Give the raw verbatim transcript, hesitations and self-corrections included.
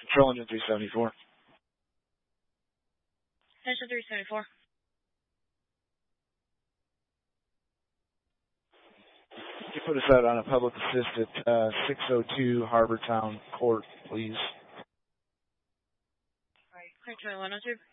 Control engine three seventy-four. Engine three seventy-four. Could you put us out on a public assist at uh, six oh two Harbortown Court, please? Alright, one oh two.